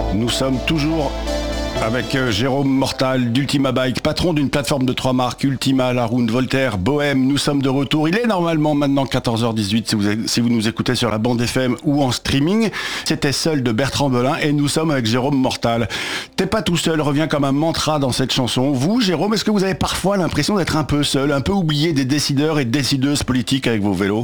Nous sommes toujours avec Jérôme Mortal d'Ultima Bike, patron d'une plateforme de 3 marques, Ultima, Laroun, Voltaire, Bohème. Nous sommes de retour. Il est normalement maintenant 14h18 si vous nous écoutez sur la bande FM ou en streaming. C'était Seul de Bertrand Belin et nous sommes avec Jérôme Mortal. T'es pas tout seul revient comme un mantra dans cette chanson. Vous, Jérôme, est-ce que vous avez parfois l'impression d'être un peu seul, un peu oublié des décideurs et décideuses politiques avec vos vélos ?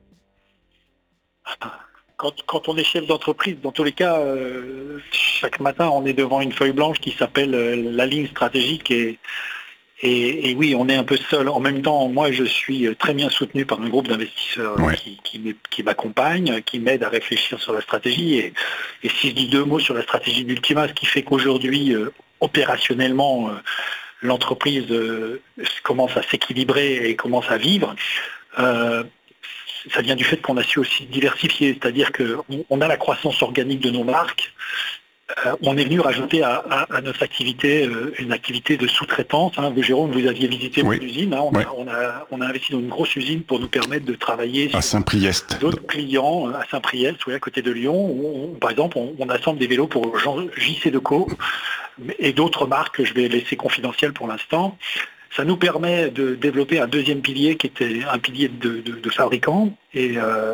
Quand on est chef d'entreprise, dans tous les cas, chaque matin, on est devant une feuille blanche qui s'appelle la ligne stratégique et oui, on est un peu seul. En même temps, moi, je suis très bien soutenu par un groupe d'investisseurs qui m'accompagnent, qui m'aident à réfléchir sur la stratégie. Et si je dis 2 mots sur la stratégie d'Ultima, ce qui fait qu'aujourd'hui, opérationnellement, l'entreprise commence à s'équilibrer et commence à vivre. Ça vient du fait qu'on a su aussi diversifier, c'est-à-dire qu'on a la croissance organique de nos marques. On est venu rajouter à notre activité une activité de sous-traitance. Jérôme, vous aviez visité mon usine. On a investi dans une grosse usine pour nous permettre de travailler à Saint-Priest. D'autres clients à Saint-Priest, à côté de Lyon. Où, par exemple, on assemble des vélos pour JC Decaux et d'autres marques que je vais laisser confidentielles pour l'instant. Ça nous permet de développer un deuxième pilier qui était un pilier de fabricant et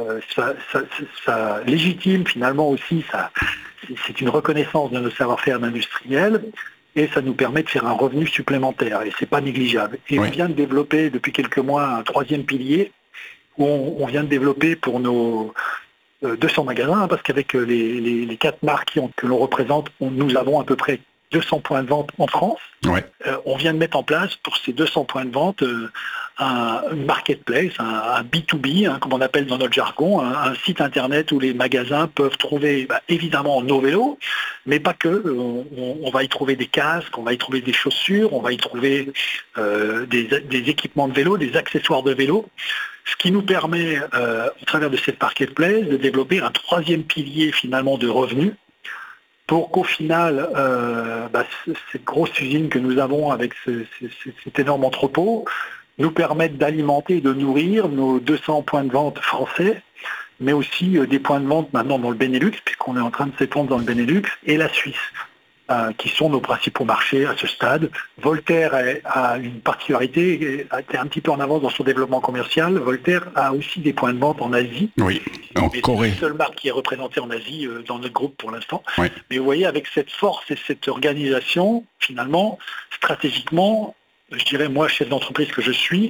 ça légitime finalement aussi, c'est une reconnaissance de nos savoir-faire d'industriels et ça nous permet de faire un revenu supplémentaire et c'est pas négligeable. Et on vient de développer depuis quelques mois un 3e pilier où on vient de développer pour nos 200 magasins parce qu'avec les 4 marques que l'on représente, nous avons à peu près 200 points de vente en France. On vient de mettre en place pour ces 200 points de vente un marketplace, un B2B, comme on appelle dans notre jargon, un site internet où les magasins peuvent trouver évidemment nos vélos, mais pas que. On va y trouver des casques, on va y trouver des chaussures, on va y trouver des équipements de vélo, des accessoires de vélo. Ce qui nous permet, au travers de cette marketplace, de développer un 3e pilier finalement de revenus, pour qu'au final, cette grosse usine que nous avons avec cet énorme entrepôt nous permette d'alimenter et de nourrir nos 200 points de vente français, mais aussi des points de vente maintenant dans le Benelux, puisqu'on est en train de s'étendre dans le Benelux, et la Suisse, qui sont nos principaux marchés à ce stade. Voltaire a une particularité, a été un petit peu en avance dans son développement commercial. Voltaire a aussi des points de vente en Asie. Oui, en Corée. C'est la seule marque qui est représentée en Asie dans notre groupe pour l'instant. Oui. Mais vous voyez, avec cette force et cette organisation, finalement, stratégiquement, je dirais, moi, chef d'entreprise que je suis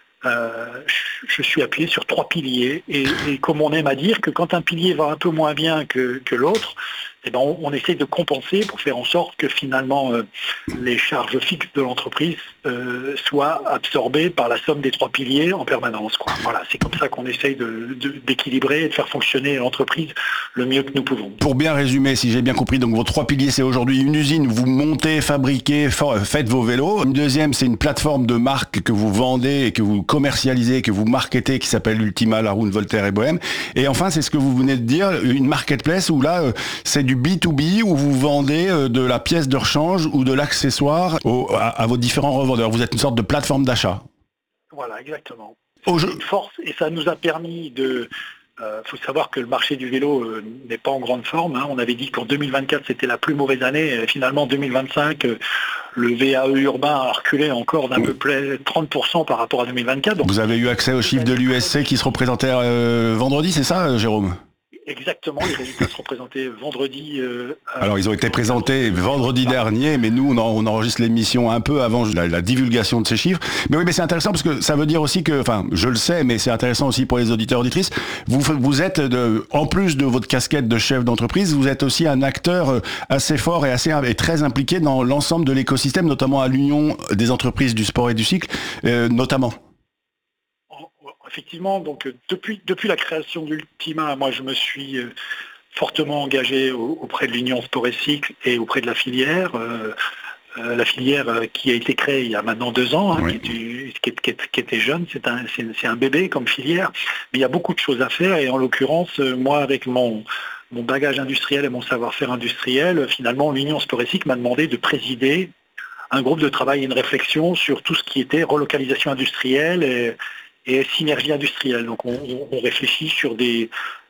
appuyé sur 3 piliers. Et comme on aime à dire que quand un pilier va un peu moins bien que l'autre, on essaie de compenser pour faire en sorte que finalement les charges fixes de l'entreprise soient absorbées par la somme des 3 piliers en permanence. Voilà, c'est comme ça qu'on essaye d'équilibrer et de faire fonctionner l'entreprise le mieux que nous pouvons. Pour bien résumer, si j'ai bien compris, donc vos 3 piliers, c'est aujourd'hui une usine où vous montez, fabriquez, faites vos vélos. Une deuxième, c'est une plateforme de marque que vous vendez et que vous commercialisez, que vous marketez, qui s'appelle Ultima, Laroun, Voltaire et Bohème. Et enfin, c'est ce que vous venez de dire, une marketplace où là, c'est du B2B, où vous vendez de la pièce de rechange ou de l'accessoire à vos différents revendeurs. Vous êtes une sorte de plateforme d'achat. Voilà, exactement. C'est une force et ça nous a permis de... faut savoir que le marché du vélo n'est pas en grande forme. On avait dit qu'en 2024, c'était la plus mauvaise année. Et finalement, en 2025, le VAE urbain a reculé encore d'à peu près 30% par rapport à 2024. Donc, vous avez eu accès aux chiffres de l'USC qui se représentaient vendredi, c'est ça, Jérôme ? Exactement, les résultats seront présentés vendredi. Alors, ils ont été présentés vendredi dernier, mais nous, on enregistre l'émission un peu avant la divulgation de ces chiffres. Mais oui, mais c'est intéressant parce que ça veut dire aussi que, enfin, je le sais, mais c'est intéressant aussi pour les auditeurs auditrices. Vous êtes, en plus de votre casquette de chef d'entreprise, vous êtes aussi un acteur assez fort et très impliqué dans l'ensemble de l'écosystème, notamment à l'Union des entreprises du sport et du cycle, notamment. Effectivement, donc depuis la création d'Ultima, moi je me suis fortement engagé auprès de l'Union Sport et Cycle et auprès de la filière. La filière qui a été créée il y a maintenant 2 ans, qui était jeune, c'est un bébé comme filière, mais il y a beaucoup de choses à faire et en l'occurrence, moi avec mon bagage industriel et mon savoir-faire industriel, finalement l'Union Sport et Cycle m'a demandé de présider un groupe de travail et une réflexion sur tout ce qui était relocalisation industrielle et synergie industrielle. Donc on réfléchit sur des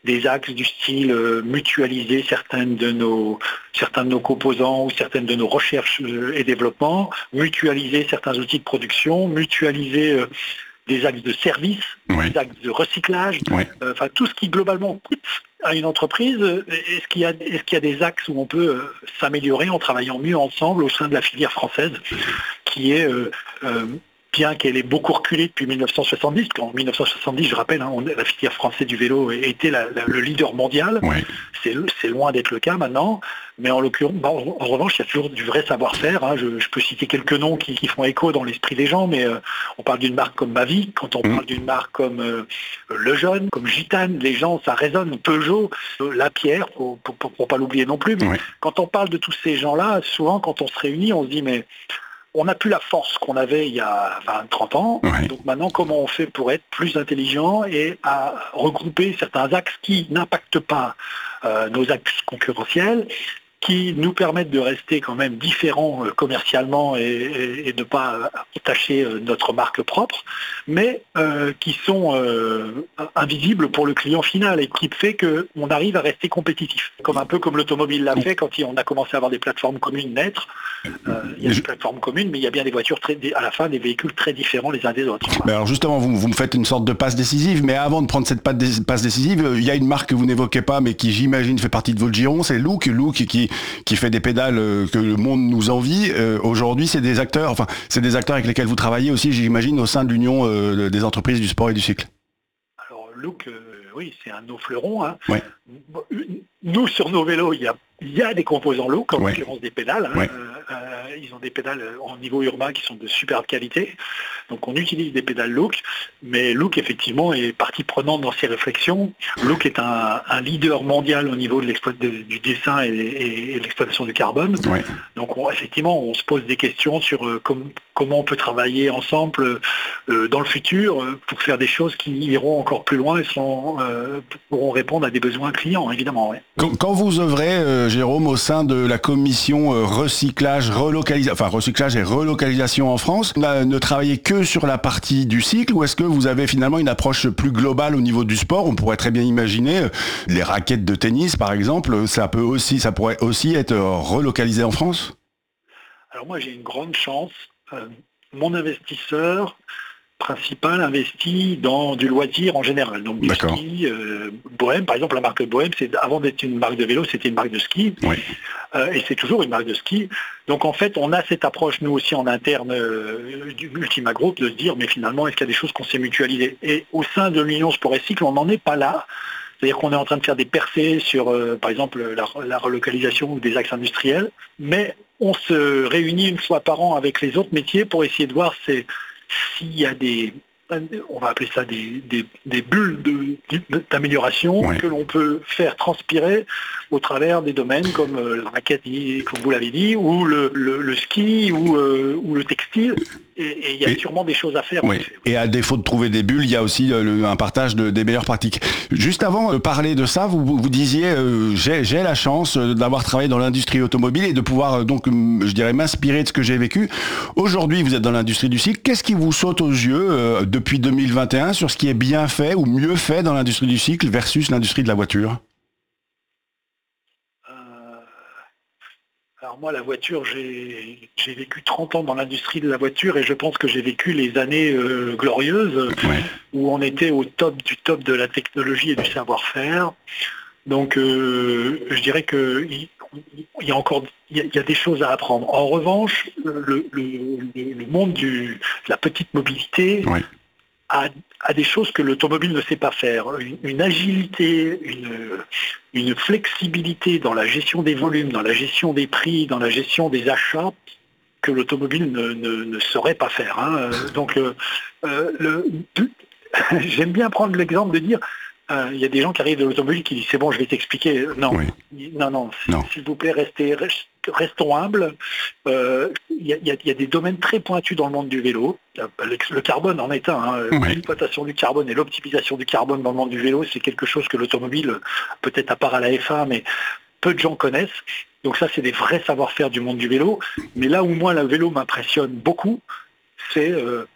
des axes du style mutualiser certains de nos composants ou certaines de nos recherches et développements, mutualiser certains outils de production, mutualiser des axes de service, des axes de recyclage, enfin tout ce qui globalement coûte à une entreprise. Est-ce qu'il y a des axes où on peut s'améliorer en travaillant mieux ensemble au sein de la filière française qui est bien qu'elle ait beaucoup reculé depuis 1970, parce qu'en 1970, je rappelle, la filière française du vélo était le leader mondial. C'est loin d'être le cas maintenant, mais en l'occurrence, en revanche, il y a toujours du vrai savoir-faire. Je peux citer quelques noms qui font écho dans l'esprit des gens, mais on parle d'une marque comme Mavic, quand on parle d'une marque comme Lejeune, comme Gitane, les gens, ça résonne, Peugeot, Lapierre, pour pas l'oublier non plus. Mais quand on parle de tous ces gens-là, souvent quand on se réunit, on se dit mais on n'a plus la force qu'on avait il y a 20-30 ans. Donc maintenant, comment on fait pour être plus intelligent et à regrouper certains axes qui n'impactent pas nos axes concurrentiels, qui nous permettent de rester quand même différents commercialement et de ne pas attacher notre marque propre, mais qui sont invisibles pour le client final et qui fait qu'on arrive à rester compétitif. Un peu comme l'automobile l'a fait quand on a commencé à avoir des plateformes communes naître. Il y a des plateformes communes, mais il y a bien des voitures à la fin, des véhicules très différents les uns des autres. Mais alors justement, vous me faites une sorte de passe décisive, mais avant de prendre cette passe décisive, il y a une marque que vous n'évoquez pas, mais qui j'imagine fait partie de votre giron, c'est Look qui fait des pédales que le monde nous envie. Aujourd'hui, c'est des acteurs avec lesquels vous travaillez aussi, j'imagine, au sein de l'Union des entreprises du sport et du cycle. Alors Look, oui, c'est un de nos fleurons. Nous, sur nos vélos, il y a des composants Look, en l'occurrence des pédales. Ils ont des pédales en niveau urbain qui sont de superbe qualité. Donc on utilise des pédales Look, mais Look effectivement est partie prenante dans ces réflexions. Look est un leader mondial au niveau du dessin et de l'exploitation du carbone. Donc effectivement on se pose des questions sur comment on peut travailler ensemble dans le futur pour faire des choses qui iront encore plus loin et pourront répondre à des besoins clients, évidemment. Quand vous œuvrez, Jérôme, au sein de la commission recyclage et relocalisation en France, ne travaillez que sur la partie du cycle, ou est-ce que vous avez finalement une approche plus globale au niveau du sport? On pourrait très bien imaginer les raquettes de tennis, par exemple, ça pourrait aussi être relocalisé en France? Alors moi, j'ai une grande chance. Mon investisseur principal investit dans du loisir en général, donc du ski, Bohème, par exemple la marque Bohème, avant d'être une marque de vélo, c'était une marque de ski, et c'est toujours une marque de ski. Donc en fait, on a cette approche, nous aussi en interne du Ultima Group, de se dire, mais finalement, est-ce qu'il y a des choses qu'on s'est mutualisées? Et au sein de l'Union Sport et Cycle, on n'en est pas là. C'est-à-dire qu'on est en train de faire des percées sur, par exemple, la relocalisation ou des axes industriels, mais on se réunit une fois par an avec les autres métiers pour essayer de voir s'il y a on va appeler ça des bulles d'amélioration que l'on peut faire transpirer au travers des domaines comme la raquette, comme vous l'avez dit, ou le ski, ou le textile. Et il y a sûrement des choses à faire. Et à défaut de trouver des bulles, il y a aussi un partage des meilleures pratiques. Juste avant de parler de ça, vous disiez j'ai la chance d'avoir travaillé dans l'industrie automobile et de pouvoir donc, je dirais, m'inspirer de ce que j'ai vécu. Aujourd'hui, vous êtes dans l'industrie du cycle. Qu'est-ce qui vous saute aux yeux depuis 2021 sur ce qui est bien fait ou mieux fait dans l'industrie du cycle versus l'industrie de la voiture? Alors moi, la voiture, j'ai vécu 30 ans dans l'industrie de la voiture et je pense que j'ai vécu les années glorieuses où on était au top du top de la technologie et du savoir-faire. Donc je dirais qu'il y a des choses à apprendre. En revanche, le monde de la petite mobilité a des choses que l'automobile ne sait pas faire. Une agilité, une flexibilité dans la gestion des volumes, dans la gestion des prix, dans la gestion des achats que l'automobile ne saurait pas faire. Donc j'aime bien prendre l'exemple de dire il y a des gens qui arrivent de l'automobile qui disent c'est bon, je vais t'expliquer. Non, s'il vous plaît, restons humbles. Il y a des domaines très pointus dans le monde du vélo. Le carbone en est un. L'exploitation du carbone et l'optimisation du carbone dans le monde du vélo, c'est quelque chose que l'automobile, peut-être à part à la F1, mais peu de gens connaissent. Donc ça, c'est des vrais savoir-faire du monde du vélo. Mais là où moi, le vélo m'impressionne beaucoup, c'est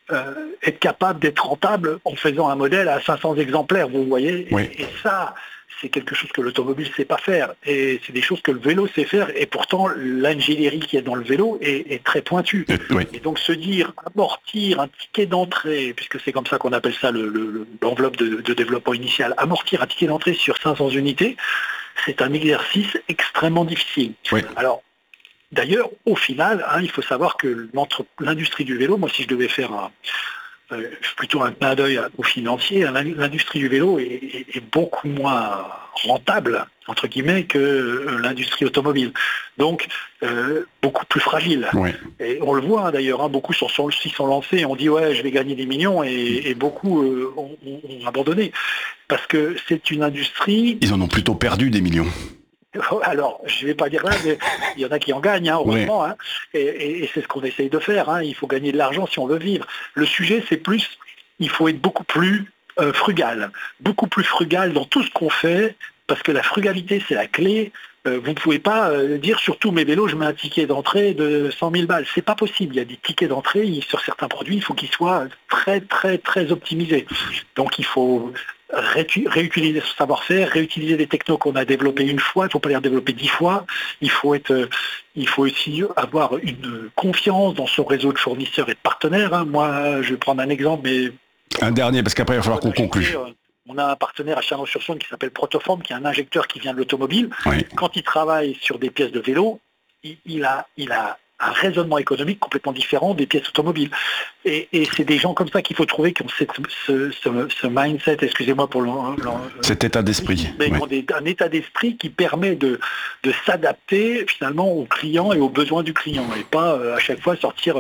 être capable d'être rentable en faisant un modèle à 500 exemplaires, vous voyez. Oui. Et ça, c'est quelque chose que l'automobile ne sait pas faire. Et c'est des choses que le vélo sait faire. Et pourtant, l'ingénierie qui est dans le vélo est très pointue. Oui. Et donc se dire, amortir un ticket d'entrée, puisque c'est comme ça qu'on appelle ça l'enveloppe de développement initial, amortir un ticket d'entrée sur 500 unités, c'est un exercice extrêmement difficile. Oui. Alors, d'ailleurs, au final, il faut savoir que l'industrie du vélo, moi si je devais faire plutôt un clin d'œil aux financiers, l'industrie du vélo est beaucoup moins rentable, entre guillemets, que l'industrie automobile. Donc, beaucoup plus fragile. Oui. Et on le voit d'ailleurs, beaucoup s'y sont lancés, on dit ouais, je vais gagner des millions, et beaucoup ont abandonné. Parce que c'est une industrie... Ils en ont plutôt perdu des millions. Alors, je ne vais pas dire là, mais il y en a qui en gagnent, heureusement, oui. Et c'est ce qu'on essaye de faire. Il faut gagner de l'argent si on veut vivre. Le sujet, c'est plus, il faut être beaucoup plus frugal dans tout ce qu'on fait, parce que la frugalité, c'est la clé. Vous ne pouvez pas dire sur tous mes vélos, je mets un ticket d'entrée de 100 000 balles. C'est pas possible. Il y a des tickets d'entrée, sur certains produits, il faut qu'ils soient très, très, très optimisés. Donc, il faut réutiliser son savoir-faire, réutiliser les technos qu'on a développés une fois, il ne faut pas les redévelopper 10 fois, il faut aussi avoir une confiance dans son réseau de fournisseurs et de partenaires. Moi, je vais prendre un exemple, mais... Un dernier, parce qu'après il va falloir qu'on conclue. On a un partenaire à Chalon-sur-Saône qui s'appelle Protoform, qui est un injecteur qui vient de l'automobile. Oui. Quand il travaille sur des pièces de vélo, il a un raisonnement économique complètement différent des pièces automobiles. Et c'est des gens comme ça qu'il faut trouver qui ont ce mindset, excusez-moi pour cet état d'esprit. Mais ils ont un état d'esprit qui permet de s'adapter finalement aux clients et aux besoins du client, et pas à chaque fois sortir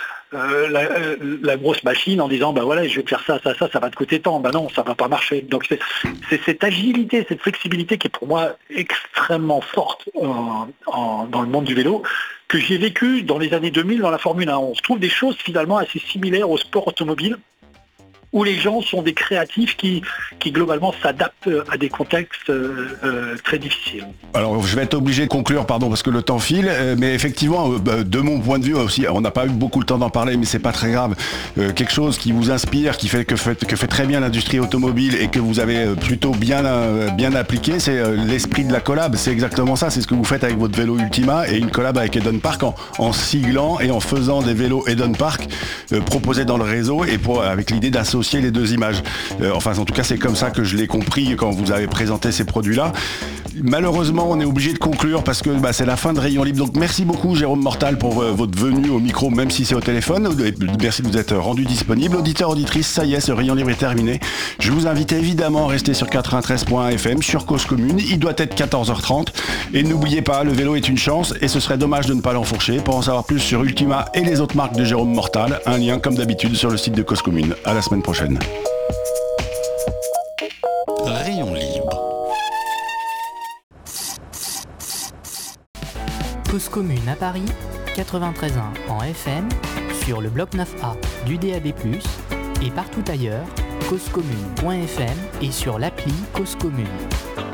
la grosse machine en disant voilà, je vais faire ça va te coûter tant. Non, ça va pas marcher. Donc c'est cette agilité, cette flexibilité qui est pour moi extrêmement forte dans le monde du vélo, que j'ai vécu dans les années 2000 dans la Formule 1. On se trouve des choses finalement assez similaires au sport automobile, où les gens sont des créatifs qui globalement s'adaptent à des contextes très difficiles. Alors je vais être obligé de conclure, pardon, parce que le temps file, mais effectivement, de mon point de vue aussi, on n'a pas eu beaucoup le temps d'en parler, mais c'est pas très grave. Quelque chose qui vous inspire, que fait très bien l'industrie automobile et que vous avez plutôt bien appliqué, c'est l'esprit de la collab. C'est exactement ça, c'est ce que vous faites avec votre vélo Ultima et une collab avec Eden Park en siglant et en faisant des vélos Eden Park proposés dans le réseau et avec l'idée d'associer les deux images. Enfin, en tout cas, c'est comme ça que je l'ai compris quand vous avez présenté ces produits-là. Malheureusement, on est obligé de conclure parce que c'est la fin de Rayon Libre. Donc, merci beaucoup, Jérôme Mortal, pour votre venue au micro, même si c'est au téléphone. Merci de vous être rendu disponible. Auditeurs, auditrices, ça y est, ce Rayon Libre est terminé. Je vous invite évidemment à rester sur 93.fm, sur Cause Commune. Il doit être 14h30. Et n'oubliez pas, le vélo est une chance et ce serait dommage de ne pas l'enfourcher. Pour en savoir plus sur Ultima et les autres marques de Jérôme Mortal, un lien, comme d'habitude, sur le site de Cause Commune. À la semaine prochaine. Rayon Libre. Cause Commune à Paris, 93.1 en FM, sur le bloc 9A du DAB+, et partout ailleurs, causecommune.fm et sur l'appli Cause Commune.